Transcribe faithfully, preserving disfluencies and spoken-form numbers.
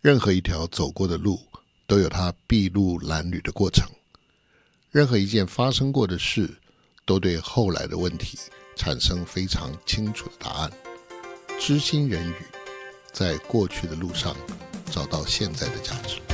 任何一条走过的路都有它筚路蓝缕的过程，任何一件发生过的事都对后来的问题产生非常清楚的答案。知心人语，在过去的路上找到现在的价值。